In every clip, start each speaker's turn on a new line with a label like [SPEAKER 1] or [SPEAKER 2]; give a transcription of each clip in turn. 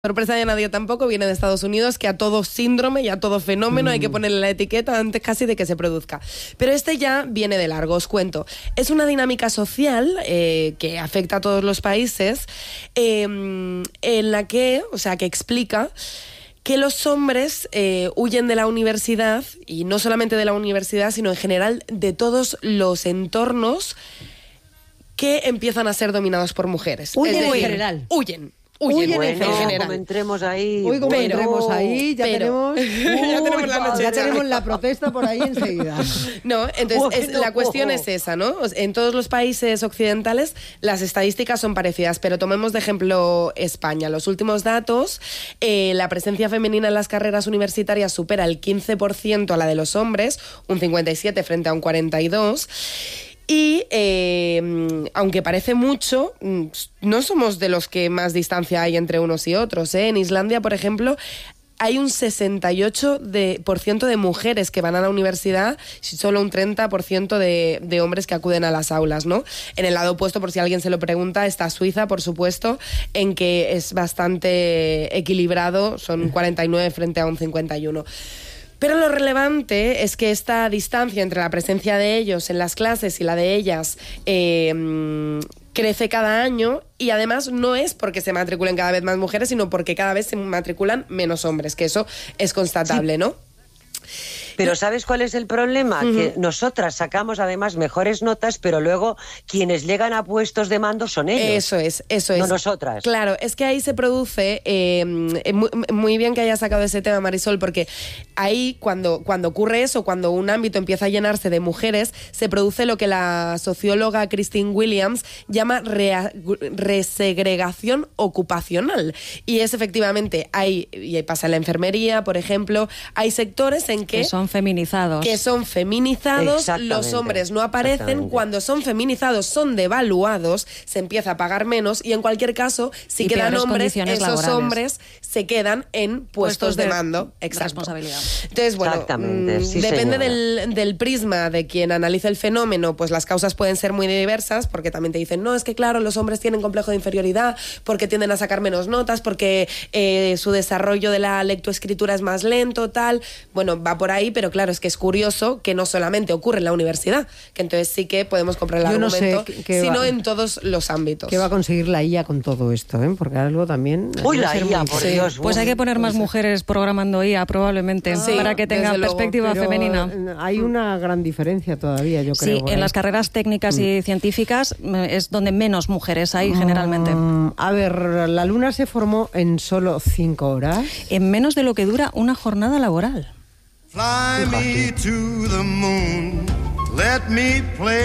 [SPEAKER 1] Sorpresa de nadie tampoco, viene de Estados Unidos, que a todo síndrome y a todo fenómeno hay que ponerle la etiqueta antes casi de que se produzca. Pero este ya viene de largo, os cuento. Es una dinámica social que afecta a todos los países, en la que, que explica que los hombres huyen de la universidad, y no solamente de la universidad, sino en general de todos los entornos que empiezan a ser dominados por mujeres.
[SPEAKER 2] Huyen en general.
[SPEAKER 1] Huyen
[SPEAKER 3] bueno,
[SPEAKER 1] en general.
[SPEAKER 3] como entremos ahí.
[SPEAKER 2] Hoy como entremos ahí, ya tenemos
[SPEAKER 1] ya
[SPEAKER 2] tenemos la protesta por ahí enseguida.
[SPEAKER 1] No, entonces la cuestión es esa, ¿no? En todos los países occidentales las estadísticas son parecidas, pero tomemos de ejemplo España. Los últimos datos, la presencia femenina en las carreras universitarias supera el 15% a la de los hombres, un 57% frente a un 42%. Y aunque parece mucho, no somos de los que más distancia hay entre unos y otros. En Islandia, por ejemplo, hay un 68% de mujeres que van a la universidad y solo un 30% de hombres que acuden a las aulas, ¿no? En el lado opuesto, por si alguien se lo pregunta, está Suiza, por supuesto, en que es bastante equilibrado, son 49 frente a un 51. Pero lo relevante es que esta distancia entre la presencia de ellos en las clases y la de ellas crece cada año, y además no es porque se matriculen cada vez más mujeres, sino porque cada vez se matriculan menos hombres, que eso es constatable, ¿no?
[SPEAKER 3] Pero ¿sabes cuál es el problema? Que nosotras sacamos además mejores notas, pero luego quienes llegan a puestos de mando son ellos.
[SPEAKER 1] Eso es.
[SPEAKER 3] No nosotras.
[SPEAKER 1] Claro, es que ahí se produce, muy bien que hayas sacado ese tema, Marisol, porque ahí cuando ocurre eso, cuando un ámbito empieza a llenarse de mujeres, se produce lo que la socióloga Christine Williams llama resegregación ocupacional. Y es efectivamente, y pasa en la enfermería, por ejemplo, hay sectores en que
[SPEAKER 4] son feminizados.
[SPEAKER 1] Los hombres no aparecen, cuando son feminizados son devaluados, se empieza a pagar menos, y en cualquier caso, si quedan hombres, esos laborales. Hombres se quedan en puestos de mando. Exacto.
[SPEAKER 4] Responsabilidad.
[SPEAKER 1] Entonces, bueno, depende del prisma de quien analice el fenómeno, pues las causas pueden ser muy diversas, porque también te dicen, no, es que claro, los hombres tienen complejo de inferioridad, porque tienden a sacar menos notas, porque su desarrollo de la lectoescritura es más lento, tal. Bueno, va por ahí, pero claro, es que es curioso que no solamente ocurre en la universidad, que entonces sí que podemos comprar el argumento, sino en todos los ámbitos.
[SPEAKER 2] ¿Qué va a conseguir la IA con todo esto? Porque algo también...
[SPEAKER 3] Uy, la IA, por Dios.
[SPEAKER 4] Pues hay que poner más mujeres programando IA, probablemente, para que tenga perspectiva femenina.
[SPEAKER 2] Hay una gran diferencia todavía, yo creo.
[SPEAKER 4] Sí, en las carreras técnicas y científicas es donde menos mujeres hay generalmente.
[SPEAKER 2] A ver, la Luna se formó en solo 5 horas.
[SPEAKER 4] En menos de lo que dura una jornada laboral.
[SPEAKER 5] Fly me to the moon, let me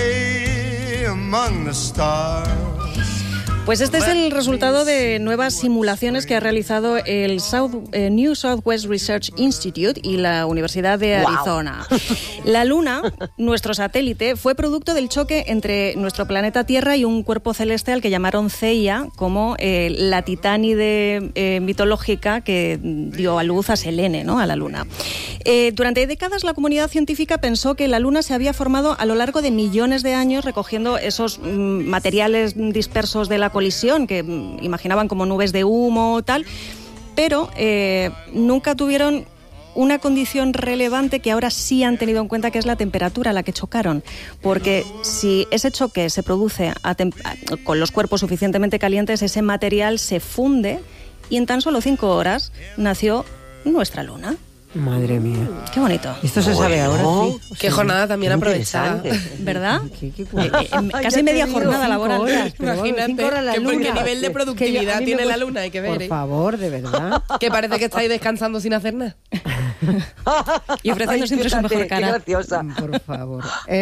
[SPEAKER 5] play among the stars.
[SPEAKER 4] Pues este es el resultado de nuevas simulaciones que ha realizado el New Southwest Research Institute y la Universidad de Arizona.
[SPEAKER 3] Wow.
[SPEAKER 4] La Luna, nuestro satélite, fue producto del choque entre nuestro planeta Tierra y un cuerpo celeste al que llamaron Theia, como la titánide mitológica que dio a luz a Selene, ¿no?, a la Luna. Durante décadas la comunidad científica pensó que la Luna se había formado a lo largo de millones de años recogiendo esos materiales dispersos de la colisión, que imaginaban como nubes de humo, tal, pero nunca tuvieron una condición relevante que ahora sí han tenido en cuenta, que es la temperatura a la que chocaron, porque si ese choque se produce con los cuerpos suficientemente calientes, ese material se funde y en tan solo 5 horas nació nuestra Luna.
[SPEAKER 2] Madre mía.
[SPEAKER 4] Qué bonito.
[SPEAKER 2] Esto se sabe ahora, sí.
[SPEAKER 1] Qué jornada también aprovechada.
[SPEAKER 4] ¿Verdad? Casi media jornada laboral.
[SPEAKER 1] Imagínate qué nivel de productividad tiene la Luna, hay que ver.
[SPEAKER 2] Por favor, de verdad.
[SPEAKER 1] Que parece que estáis descansando sin hacer nada.
[SPEAKER 4] Y ofreciendo siempre su mejor cara.
[SPEAKER 3] Graciosa.
[SPEAKER 2] Por favor.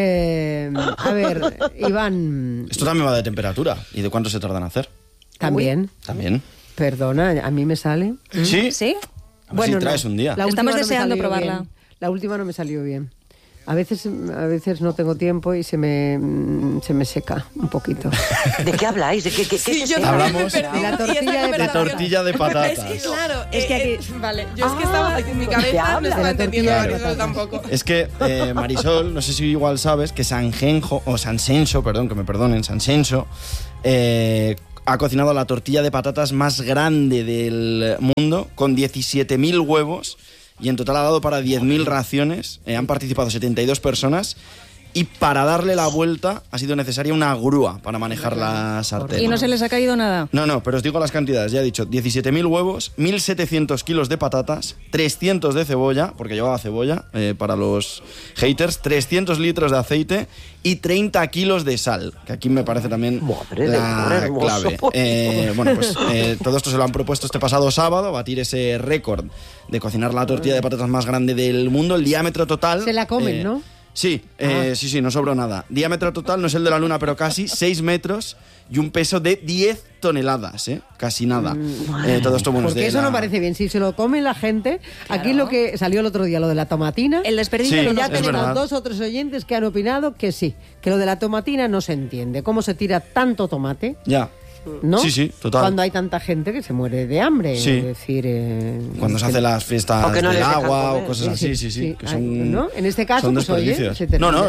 [SPEAKER 2] A ver, Iván.
[SPEAKER 6] Esto también va de temperatura. ¿Y de cuánto se tarda en hacer?
[SPEAKER 2] ¿También?
[SPEAKER 6] También.
[SPEAKER 2] Perdona, ¿a mí me sale?
[SPEAKER 6] ¿Sí?
[SPEAKER 4] ¿Sí?
[SPEAKER 6] A ver si traes un día.
[SPEAKER 4] Estamos deseando probarla.
[SPEAKER 2] Bien. La última no me salió bien. A veces no tengo tiempo y se me seca un poquito.
[SPEAKER 3] ¿De qué habláis? ¿De qué
[SPEAKER 6] hablamos
[SPEAKER 2] de la
[SPEAKER 6] tortilla de patatas.
[SPEAKER 1] Es que claro,
[SPEAKER 4] es que aquí...
[SPEAKER 1] vale, yo es que estaba en mi cabeza, no estaba entendiendo a Marisol tampoco.
[SPEAKER 6] Es que Marisol, no sé si igual sabes que Sanxenxo, que me perdonen, Sanxenxo, ha cocinado la tortilla de patatas más grande del mundo, con 17.000 huevos, y en total ha dado para 10.000 raciones. Han participado 72 personas. Y para darle la vuelta ha sido necesaria una grúa para manejar la sartén.
[SPEAKER 4] ¿Y no se les ha caído nada?
[SPEAKER 6] No, pero os digo las cantidades. Ya he dicho, 17.000 huevos, 1.700 kilos de patatas, 300 de cebolla, porque llevaba cebolla para los haters, 300 litros de aceite y 30 kilos de sal, que aquí me parece también la clave. Bueno, pues todo esto se lo han propuesto este pasado sábado, batir ese récord de cocinar la tortilla de patatas más grande del mundo. El diámetro total...
[SPEAKER 2] Se la comen, ¿no?
[SPEAKER 6] Sí, sí, no sobró nada. Diámetro total, no es el de la Luna, pero casi 6 metros y un peso de 10 toneladas, casi nada. Todo esto, bueno,
[SPEAKER 2] porque eso no parece bien. Si se lo come la gente, claro. Aquí lo que salió el otro día, lo de la tomatina,
[SPEAKER 4] el desperdicio,
[SPEAKER 6] sí,
[SPEAKER 2] ya tenemos
[SPEAKER 6] verdad.
[SPEAKER 2] 2 o 3 oyentes que han opinado que sí, que lo de la tomatina no se entiende. ¿Cómo se tira tanto tomate?
[SPEAKER 6] Ya.
[SPEAKER 2] ¿No?
[SPEAKER 6] Sí, total.
[SPEAKER 2] Cuando hay tanta gente que se muere de hambre,
[SPEAKER 6] sí.
[SPEAKER 2] es decir...
[SPEAKER 6] cuando se hacen las fiestas
[SPEAKER 3] no
[SPEAKER 6] del agua o cosas así,
[SPEAKER 2] sí.
[SPEAKER 6] Que son,
[SPEAKER 2] ¿no? En este caso,
[SPEAKER 6] son
[SPEAKER 2] pues oye, se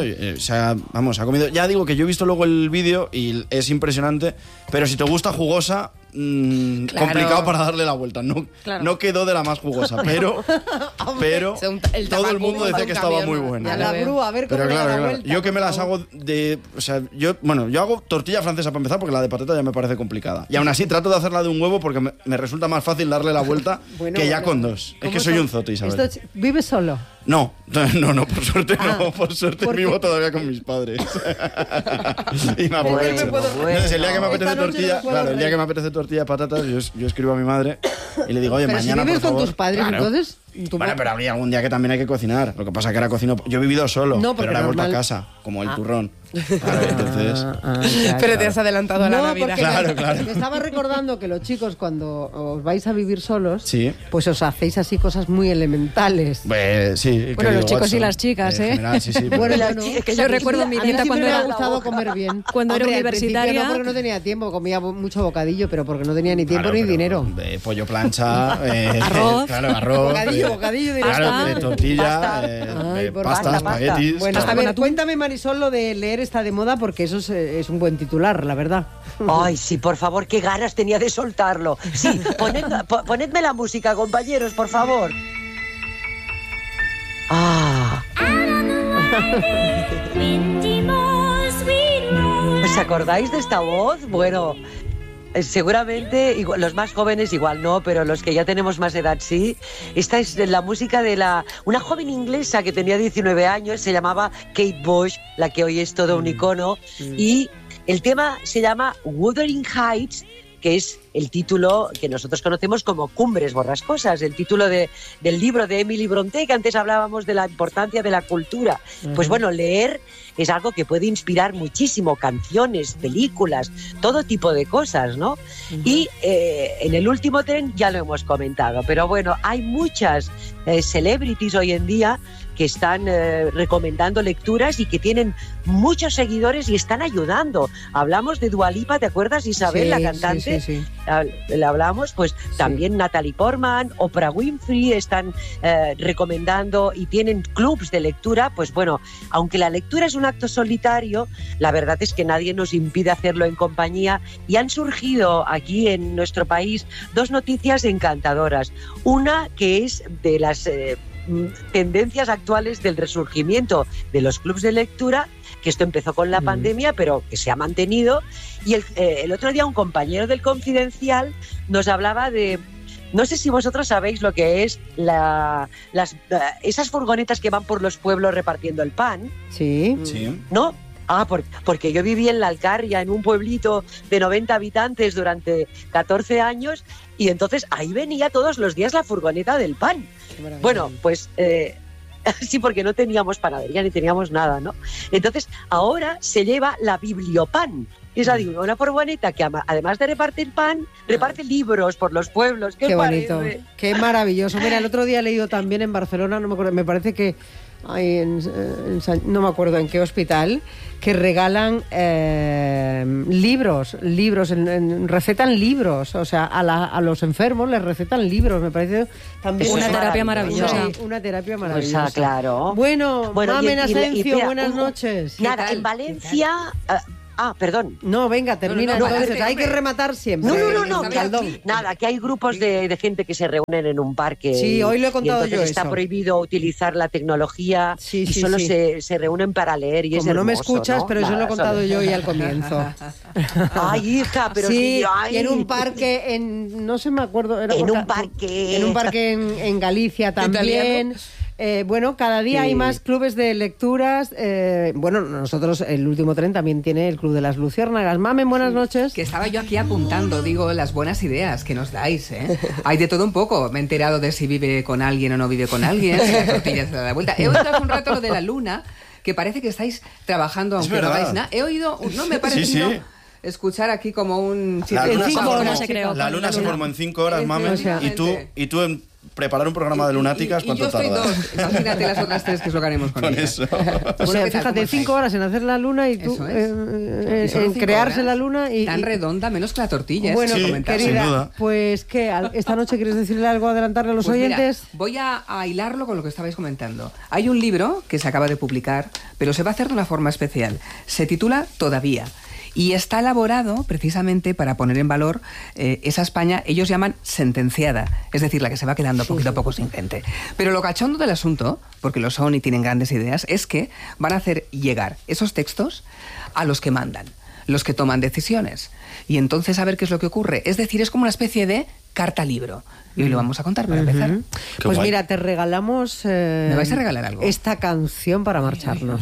[SPEAKER 6] se ha comido... Ya digo que yo he visto luego el vídeo y es impresionante, pero si te gusta jugosa...
[SPEAKER 1] Claro.
[SPEAKER 6] Complicado para darle la vuelta. No quedó de la más jugosa, pero todo el mundo decía que estaba muy buena.
[SPEAKER 2] A la grúa, a ver cómo
[SPEAKER 6] pero
[SPEAKER 2] le da la
[SPEAKER 6] claro.
[SPEAKER 2] vuelta.
[SPEAKER 6] Yo que me las hago de... O sea, yo hago tortilla francesa para empezar, porque la de patata ya me parece complicada. Y aún así trato de hacerla de un huevo porque me resulta más fácil darle la vuelta que ya con 2. Es que soy un zote, Isabel.
[SPEAKER 2] ¿Vives solo?
[SPEAKER 6] No, por suerte no. Por suerte vivo todavía con mis padres. Y me aprovecho. Entonces, el día que me apetece tortilla, el día que me apetece tortilla de patatas, yo escribo a mi madre y le digo, oye,
[SPEAKER 2] pero
[SPEAKER 6] mañana,
[SPEAKER 2] si vives
[SPEAKER 6] por favor.
[SPEAKER 2] con tus padres,
[SPEAKER 6] claro.
[SPEAKER 2] Entonces...
[SPEAKER 6] Bueno, pero habría algún día que también hay que cocinar. Lo que pasa es que ahora cocino... Yo he vivido solo, pero ahora he vuelto a casa, como el turrón. Claro, entonces...
[SPEAKER 1] Pero te has adelantado a la Navidad.
[SPEAKER 6] Claro.
[SPEAKER 2] Me estaba recordando que los chicos, cuando os vais a vivir solos,
[SPEAKER 6] sí.
[SPEAKER 2] Pues os hacéis así cosas muy elementales.
[SPEAKER 6] Sí.
[SPEAKER 4] Bueno, los chicos y las chicas,
[SPEAKER 6] general, sí.
[SPEAKER 2] Bueno,
[SPEAKER 4] que yo recuerdo mi dieta cuando era...
[SPEAKER 2] me ha gustado comer bien.
[SPEAKER 4] Cuando era universitaria...
[SPEAKER 2] No porque no tenía tiempo, comía mucho bocadillo, pero porque no tenía ni tiempo ni dinero.
[SPEAKER 6] Pollo plancha...
[SPEAKER 4] arroz.
[SPEAKER 6] Claro, arroz.
[SPEAKER 2] Bocadillo de
[SPEAKER 6] de tortilla, pasta, espaguetis.
[SPEAKER 2] Bueno, a ver, cuéntame, Marisol, lo de leer está de moda, porque eso es un buen titular, la verdad.
[SPEAKER 3] Ay, sí, por favor, qué ganas tenía de soltarlo. Sí, ponedme la música, compañeros, por favor. ¿Os acordáis de esta voz? Bueno... Seguramente, los más jóvenes igual no, pero los que ya tenemos más edad sí. Esta es la música de una joven inglesa que tenía 19 años, se llamaba Kate Bush, la que hoy es todo un icono, y el tema se llama Wuthering Heights, que es el título que nosotros conocemos como Cumbres Borrascosas, el título del libro de Emily Brontë, que antes hablábamos de la importancia de la cultura. Pues bueno, leer es algo que puede inspirar muchísimo, canciones, películas, todo tipo de cosas, ¿no? Y en el último tren ya lo hemos comentado, pero bueno, hay muchas celebrities hoy en día que están recomendando lecturas y que tienen muchos seguidores y están ayudando. Hablamos de Dua Lipa, ¿te acuerdas, Isabel, sí, la cantante?
[SPEAKER 2] Sí.
[SPEAKER 3] Le hablamos, pues también Natalie Portman, Oprah Winfrey están recomendando y tienen clubs de lectura. Pues bueno, aunque la lectura es un acto solitario, la verdad es que nadie nos impide hacerlo en compañía, y han surgido aquí en nuestro país 2 noticias encantadoras. Una que es de las tendencias actuales del resurgimiento de los clubs de lectura, que esto empezó con la pandemia, pero que se ha mantenido. Y el otro día un compañero del Confidencial nos hablaba de... No sé si vosotros sabéis lo que es esas furgonetas que van por los pueblos repartiendo el pan.
[SPEAKER 2] Sí.
[SPEAKER 3] ¿No? Porque yo viví en La Alcarria, en un pueblito de 90 habitantes durante 14 años, y entonces ahí venía todos los días la furgoneta del pan. Bueno, pues sí, porque no teníamos panadería ni teníamos nada, ¿no? Entonces ahora se lleva la Bibliopan. Es decir, una furgoneta que además de repartir pan, reparte libros por los pueblos.
[SPEAKER 2] Qué bonito, qué maravilloso. Mira, el otro día he leído también en Barcelona, no me acuerdo, me parece que no me acuerdo en qué hospital, que regalan libros, recetan libros, o sea, a los enfermos les recetan libros, me parece también
[SPEAKER 4] una terapia maravillosa.
[SPEAKER 2] Sí, una terapia maravillosa.
[SPEAKER 3] Pues, claro.
[SPEAKER 2] Bueno, Mamen Asencio, buenas noches.
[SPEAKER 3] Nada, en Valencia... Perdón.
[SPEAKER 2] No, venga, termina.
[SPEAKER 7] No,
[SPEAKER 2] entonces,
[SPEAKER 7] hombre,
[SPEAKER 2] hay que rematar siempre.
[SPEAKER 3] No, nada, que hay grupos de gente que se reúnen en un parque.
[SPEAKER 2] Sí, hoy lo he contado
[SPEAKER 3] y
[SPEAKER 2] yo
[SPEAKER 3] está
[SPEAKER 2] eso.
[SPEAKER 3] prohibido utilizar la tecnología y solo se reúnen para leer y
[SPEAKER 2] Como
[SPEAKER 3] es hermoso,
[SPEAKER 2] no me escuchas,
[SPEAKER 3] ¿no?
[SPEAKER 2] pero eso lo he contado yo hoy al comienzo.
[SPEAKER 3] Ay, hija, pero
[SPEAKER 2] sí,
[SPEAKER 3] ay.
[SPEAKER 2] y en un parque, no sé, me acuerdo. Era
[SPEAKER 3] En un parque
[SPEAKER 2] en Galicia también. Bueno, cada día hay más clubes de lecturas. Bueno, nosotros, el último tren también tiene el Club de las Luciérnagas. Mamen, buenas noches.
[SPEAKER 7] Que estaba yo aquí apuntando, digo, las buenas ideas que nos dais, ¿eh? Hay de todo un poco. Me he enterado de si vive con alguien o no vive con alguien, si la tortilla se da la vuelta. He oído hace un rato lo de la luna, que parece que estáis trabajando aunque no hagáis nada. He oído, no me parece escuchar aquí como un...
[SPEAKER 6] La luna,
[SPEAKER 4] La
[SPEAKER 6] luna se formó en 5 horas, Mamen, y tú en preparar un programa de lunáticas, ¿cuánto tardas?
[SPEAKER 7] Y yo estoy 2, imagínate las otras 3 que es lo que haremos con ella.
[SPEAKER 6] Eso.
[SPEAKER 2] O sea, fíjate, 5 horas en hacer la luna y tú en crearse la luna y...
[SPEAKER 7] Tan redonda, menos que la tortilla.
[SPEAKER 2] Bueno,
[SPEAKER 6] querida, sin duda.
[SPEAKER 2] Pues ¿qué? ¿Esta noche quieres decirle algo, adelantarle a los oyentes?
[SPEAKER 7] Mira, voy a hilarlo con lo que estabais comentando. Hay un libro que se acaba de publicar, pero se va a hacer de una forma especial. Se titula Todavía. Y está elaborado precisamente para poner en valor esa España, ellos llaman sentenciada, es decir, la que se va quedando poquito a poco sin gente. Pero lo cachondo del asunto, porque lo son y tienen grandes ideas, es que van a hacer llegar esos textos a los que mandan, los que toman decisiones. Y entonces a ver qué es lo que ocurre. Es decir, es como una especie de carta-libro. Y hoy lo vamos a contar para empezar.
[SPEAKER 2] Pues mira, te regalamos...
[SPEAKER 7] ¿Me vais a regalar algo?
[SPEAKER 2] Esta canción para marcharnos.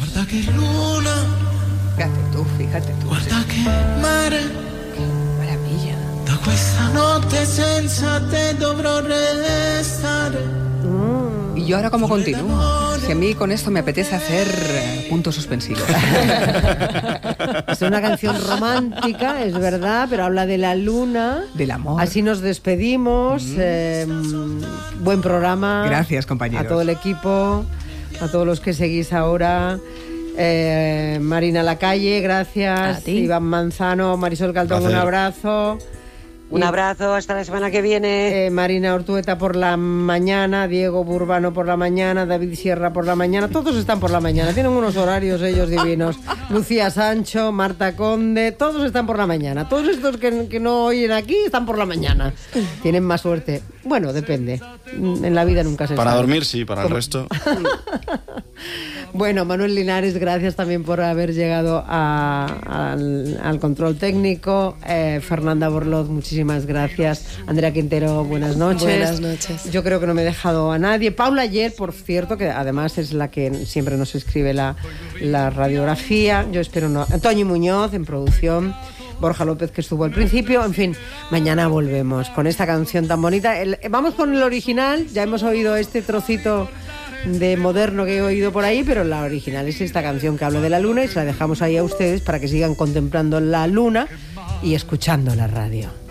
[SPEAKER 7] Fíjate tú.
[SPEAKER 8] Guarda che mare,
[SPEAKER 7] Maravilla.
[SPEAKER 8] da questa notte senza te dovrò restare.
[SPEAKER 7] Y yo ahora cómo continúo. Si a mí con esto me apetece hacer puntos suspensivos.
[SPEAKER 2] Es una canción romántica, es verdad, pero habla de la luna.
[SPEAKER 7] Del amor.
[SPEAKER 2] Así nos despedimos. Buen programa.
[SPEAKER 7] Gracias, compañeros.
[SPEAKER 2] A todo el equipo, a todos los que seguís ahora. Marina Lacalle, gracias.
[SPEAKER 4] A ti.
[SPEAKER 2] Iván Manzano, Marisol Caldón, un abrazo.
[SPEAKER 3] Un abrazo, hasta la semana que viene.
[SPEAKER 2] Marina Ortueta por la mañana, Diego Burbano por la mañana, David Sierra por la mañana, todos están por la mañana, tienen unos horarios ellos divinos. Lucía Sancho, Marta Conde, todos están por la mañana. Todos estos que no oyen aquí están por la mañana. Tienen más suerte. Bueno, depende. En la vida nunca se sabe.
[SPEAKER 6] Para dormir sí, para el resto.
[SPEAKER 2] Bueno, Manuel Linares, gracias también por haber llegado al control técnico. Fernanda Borloz, muchísimas gracias. Andrea Quintero, buenas noches.
[SPEAKER 1] Buenas noches.
[SPEAKER 2] Yo creo que no me he dejado a nadie. Paula Ayer, por cierto, que además es la que siempre nos escribe la radiografía. Yo espero no. Toñi Muñoz, en producción. Borja López, que estuvo al principio. En fin, mañana volvemos con esta canción tan bonita. Vamos con el original. Ya hemos oído este trocito de moderno que he oído por ahí, pero la original es esta canción que habla de la luna y se la dejamos ahí a ustedes para que sigan contemplando la luna y escuchando la radio.